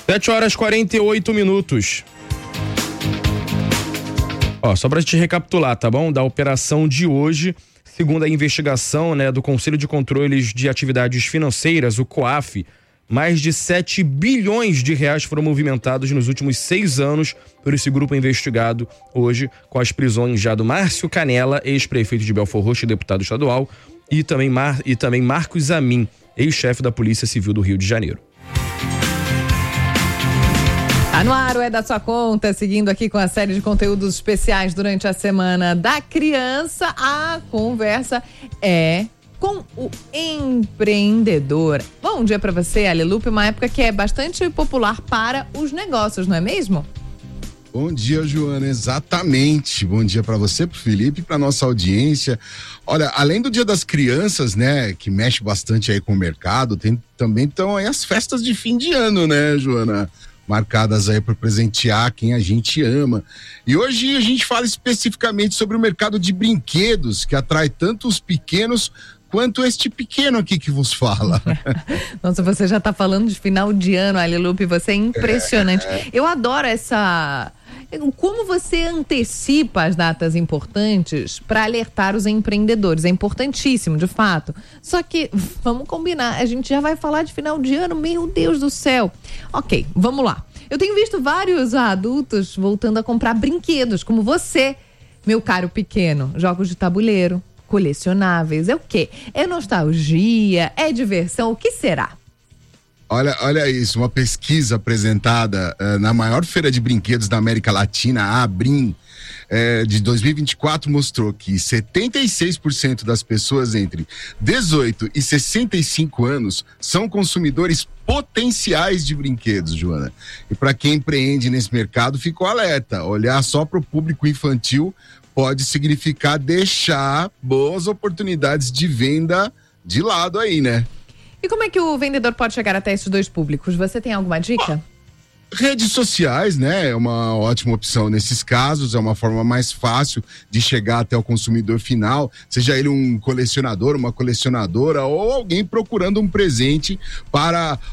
7h48. Só pra te recapitular, tá bom? Da operação de hoje, segundo a investigação, do Conselho de Controles de Atividades Financeiras, o COAF, mais de 7 bilhões de reais foram movimentados nos últimos 6 anos por esse grupo investigado hoje, com as prisões já do Márcio Canela, ex-prefeito de Belfor Roxo e deputado estadual, e também Marcos Amin, ex-chefe da Polícia Civil do Rio de Janeiro. Tá no ar, é da sua conta, seguindo aqui com a série de conteúdos especiais durante a Semana da Criança. A conversa é com o empreendedor. Bom dia para você, Alelupe, uma época que é bastante popular para os negócios, não é mesmo? Bom dia, Joana, exatamente. Bom dia para você, pro Felipe e para nossa audiência. Olha, além do Dia das Crianças, que mexe bastante aí com o mercado, também estão aí as festas de fim de ano, né, Joana? Marcadas aí por presentear quem a gente ama. E hoje a gente fala especificamente sobre o mercado de brinquedos, que atrai tanto os pequenos quanto este pequeno aqui que vos fala. Nossa, você já tá falando de final de ano, Alelupe, você é impressionante. Eu adoro como você antecipa as datas importantes para alertar os empreendedores. É importantíssimo, de fato. Só que, vamos combinar, a gente já vai falar de final de ano, meu Deus do céu. Ok, vamos lá. Eu tenho visto vários adultos voltando a comprar brinquedos, como você, meu caro pequeno. Jogos de tabuleiro, colecionáveis, é o quê? É nostalgia? É diversão? O que será? Olha isso, uma pesquisa apresentada na maior feira de brinquedos da América Latina, a Abrim, de 2024, mostrou que 76% das pessoas entre 18 e 65 anos são consumidores potenciais de brinquedos, Joana. E para quem empreende nesse mercado, ficou alerta. Olhar só para o público infantil pode significar deixar boas oportunidades de venda de lado aí, né? E como é que o vendedor pode chegar até esses dois públicos? Você tem alguma dica? Redes sociais, é uma ótima opção nesses casos, é uma forma mais fácil de chegar até o consumidor final, seja ele um colecionador, uma colecionadora ou alguém procurando um presente para